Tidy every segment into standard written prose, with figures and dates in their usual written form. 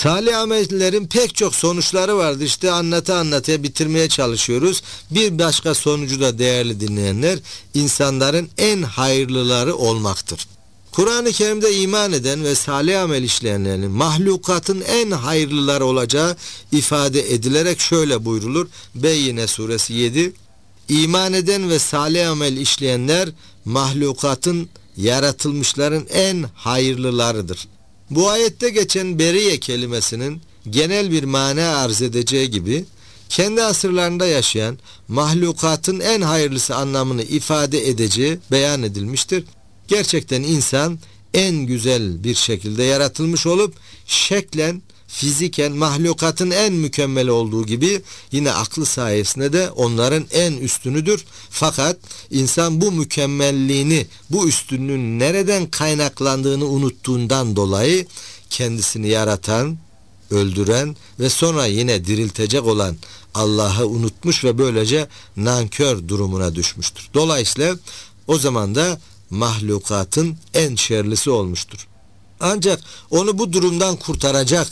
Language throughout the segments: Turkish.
Salih amellerin pek çok sonuçları vardı. İşte anlata bitirmeye çalışıyoruz. Bir başka sonucu da değerli dinleyenler, insanların en hayırlıları olmaktır. Kur'an-ı Kerim'de iman eden ve salih amel işleyenlerin mahlukatın en hayırlıları olacağı ifade edilerek şöyle buyrulur. Beyyine suresi 7. İman eden ve salih amel işleyenler mahlukatın, yaratılmışların en hayırlılarıdır. Bu ayette geçen beriye kelimesinin genel bir mana arz edeceği gibi kendi asırlarında yaşayan mahlukatın en hayırlısı anlamını ifade edeceği beyan edilmiştir. Gerçekten insan en güzel bir şekilde yaratılmış olup şeklen, fiziken mahlukatın en mükemmel olduğu gibi yine aklı sayesinde de onların en üstünüdür. Fakat insan bu mükemmelliğini, bu üstünlüğün nereden kaynaklandığını unuttuğundan dolayı kendisini yaratan, öldüren ve sonra yine diriltecek olan Allah'ı unutmuş ve böylece nankör durumuna düşmüştür. Dolayısıyla o zaman da mahlukatın en şerlisi olmuştur. Ancak onu bu durumdan kurtaracak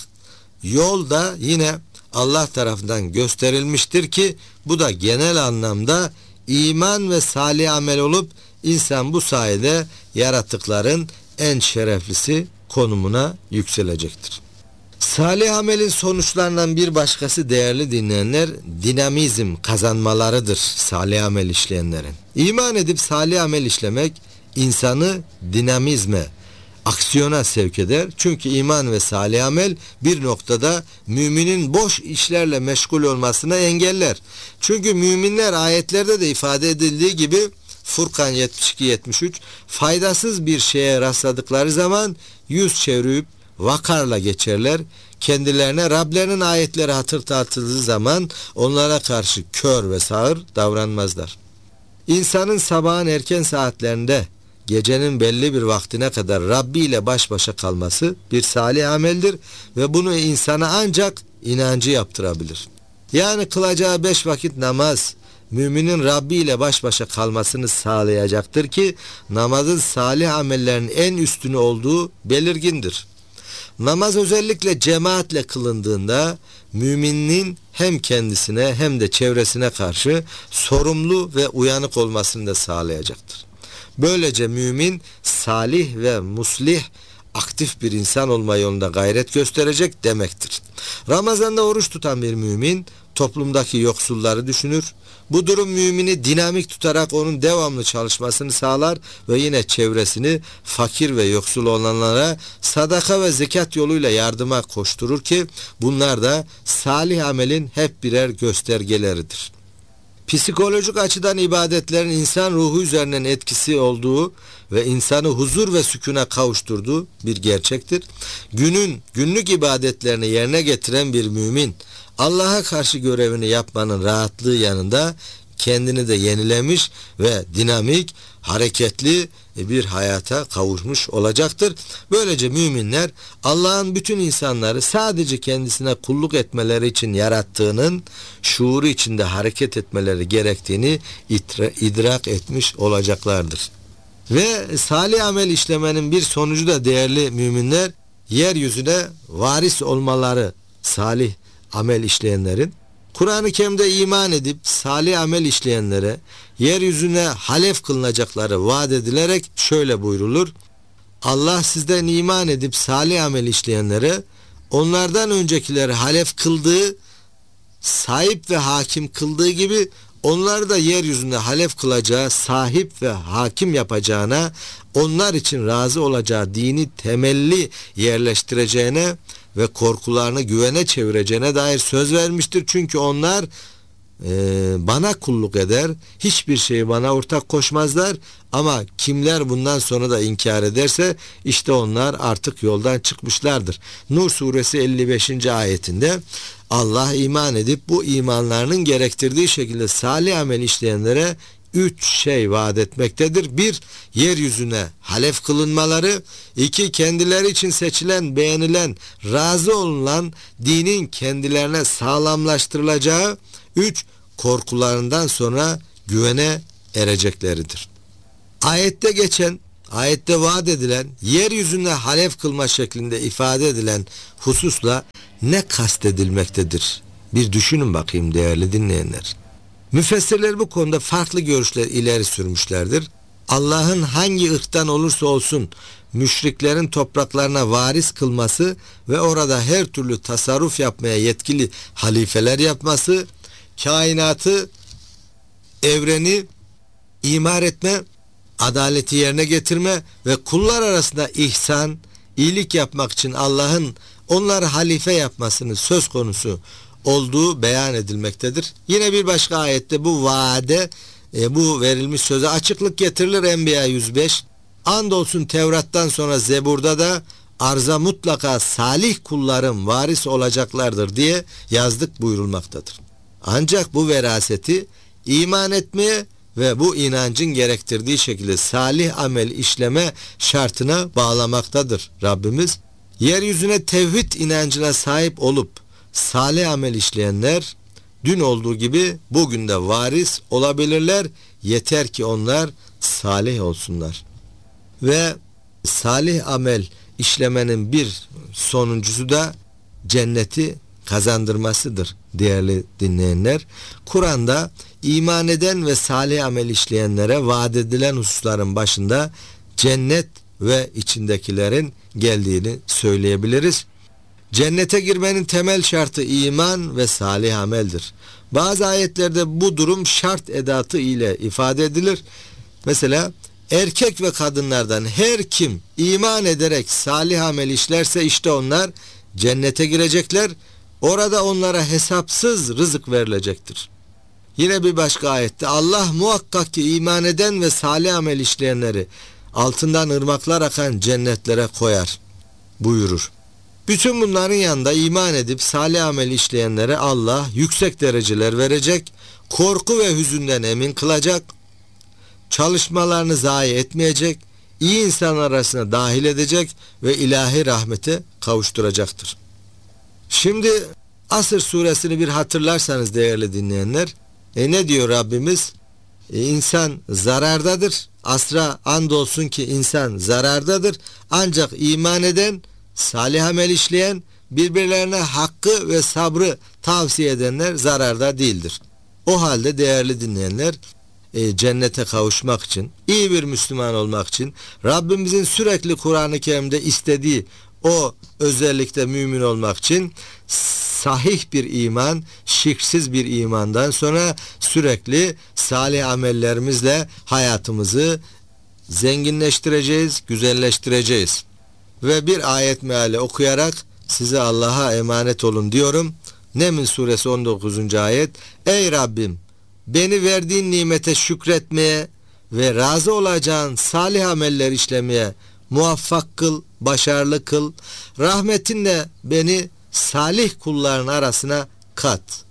yol da yine Allah tarafından gösterilmiştir ki bu da genel anlamda iman ve salih amel olup insan bu sayede yaratıkların en şereflisi konumuna yükselecektir. Salih amelin sonuçlarından bir başkası değerli dinleyenler, dinamizm kazanmalarıdır salih amel işleyenlerin. İman edip salih amel işlemek insanı dinamizme, aksiyona sevk eder. Çünkü iman ve salih amel bir noktada müminin boş işlerle meşgul olmasına engeller. Çünkü müminler ayetlerde de ifade edildiği gibi Furkan 72-73 faydasız bir şeye rastladıkları zaman yüz çevirip vakarla geçerler. Kendilerine Rablerinin ayetleri hatırlatıldığı zaman onlara karşı kör ve sağır davranmazlar. İnsanın sabahın erken saatlerinde gecenin belli bir vaktine kadar Rabbi ile baş başa kalması bir salih ameldir ve bunu insana ancak inancı yaptırabilir. Yani kılacağı 5 vakit namaz müminin Rabbi ile baş başa kalmasını sağlayacaktır ki namazın salih amellerin en üstünü olduğu belirgindir. Namaz özellikle cemaatle kılındığında müminin hem kendisine hem de çevresine karşı sorumlu ve uyanık olmasını da sağlayacaktır. Böylece mümin salih ve muslih, aktif bir insan olma yolunda gayret gösterecek demektir. Ramazan'da oruç tutan bir mümin toplumdaki yoksulları düşünür. Bu durum mümini dinamik tutarak onun devamlı çalışmasını sağlar ve yine çevresini fakir ve yoksul olanlara sadaka ve zekat yoluyla yardıma koşturur ki bunlar da salih amelin hep birer göstergeleridir. Psikolojik açıdan ibadetlerin insan ruhu üzerinden etkisi olduğu ve insanı huzur ve sükûna kavuşturduğu bir gerçektir. Günlük ibadetlerini yerine getiren bir mümin Allah'a karşı görevini yapmanın rahatlığı yanında kendini de yenilemiş ve dinamik, hareketli bir hayata kavuşmuş olacaktır. Böylece müminler Allah'ın bütün insanları sadece kendisine kulluk etmeleri için yarattığının şuuru içinde hareket etmeleri gerektiğini idrak etmiş olacaklardır. Ve salih amel işlemenin bir sonucu da değerli müminler, yeryüzüne varis olmaları salih amel işleyenlerin. Kur'an-ı Kerim'de iman edip salih amel işleyenlere yeryüzüne halef kılınacakları vaat edilerek şöyle buyrulur. Allah sizden iman edip salih amel işleyenlere onlardan öncekileri halef kıldığı, sahip ve hakim kıldığı gibi onları da yeryüzünde halef kılacağı, sahip ve hakim yapacağına, onlar için razı olacağı dini temelli yerleştireceğine ve korkularını güvene çevireceğine dair söz vermiştir. Çünkü onlar bana kulluk eder, hiçbir şeyi bana ortak koşmazlar ama kimler bundan sonra da inkar ederse işte onlar artık yoldan çıkmışlardır. Nur suresi 55. ayetinde Allah iman edip bu imanlarının gerektirdiği şekilde salih amel işleyenlere 3 şey vaat etmektedir. 1. Yeryüzüne halef kılınmaları. 2. Kendileri için seçilen, beğenilen, razı olunan dinin kendilerine sağlamlaştırılacağı. 3. Korkularından sonra güvene erecekleridir. Ayette vaat edilen, yeryüzüne halef kılma şeklinde ifade edilen hususla ne kastedilmektedir? Bir düşünün bakayım değerli dinleyenler. Müfessirler bu konuda farklı görüşler ileri sürmüşlerdir. Allah'ın hangi ırktan olursa olsun müşriklerin topraklarına varis kılması ve orada her türlü tasarruf yapmaya yetkili halifeler yapması, kainatı, evreni imar etme, adaleti yerine getirme ve kullar arasında ihsan, iyilik yapmak için Allah'ın onları halife yapmasını söz konusu olduğu beyan edilmektedir. Yine bir başka ayette bu vaade, bu verilmiş söze açıklık getirilir. Enbiya 105. Andolsun Tevrat'tan sonra Zebur'da da arza mutlaka salih kullarım varis olacaklardır diye yazdık buyurulmaktadır. Ancak bu veraseti iman etmeye ve bu inancın gerektirdiği şekilde salih amel işleme şartına bağlamaktadır Rabbimiz. Yeryüzüne tevhid inancına sahip olup salih amel işleyenler dün olduğu gibi bugün de varis olabilirler. Yeter ki onlar salih olsunlar. Ve salih amel işlemenin bir sonuncusu da cenneti kazandırmasıdır değerli dinleyenler. Kur'an'da iman eden ve salih amel işleyenlere vaat edilen hususların başında cennet ve içindekilerin geldiğini söyleyebiliriz. Cennete girmenin temel şartı iman ve salih ameldir. Bazı ayetlerde bu durum şart edatı ile ifade edilir. Mesela erkek ve kadınlardan her kim iman ederek salih amel işlerse işte onlar cennete girecekler. Orada onlara hesapsız rızık verilecektir. Yine bir başka ayette Allah muhakkak ki iman eden ve salih amel işleyenleri altından ırmaklar akan cennetlere koyar buyurur. Bütün bunların yanında iman edip salih amel işleyenlere Allah yüksek dereceler verecek, korku ve hüzünden emin kılacak, çalışmalarını zayi etmeyecek, iyi insanlar arasına dahil edecek ve ilahi rahmete kavuşturacaktır. Şimdi Asr suresini bir hatırlarsanız değerli dinleyenler, ne diyor Rabbimiz? İnsan zarardadır. Asra andolsun ki insan zarardadır. Ancak iman eden, salih amel işleyen, birbirlerine hakkı ve sabrı tavsiye edenler zararda değildir. O halde değerli dinleyenler, cennete kavuşmak için, iyi bir Müslüman olmak için, Rabbimizin sürekli Kur'an-ı Kerim'de istediği o özellikle mümin olmak için sahih bir iman, şirksiz bir imandan sonra sürekli salih amellerimizle hayatımızı zenginleştireceğiz, güzelleştireceğiz. Ve bir ayet meali okuyarak size Allah'a emanet olun diyorum. Neml suresi 19. ayet. Ey Rabbim, beni verdiğin nimete şükretmeye ve razı olacağın salih ameller işlemeye muvaffak kıl, başarılı kıl. Rahmetinle beni salih kulların arasına kat.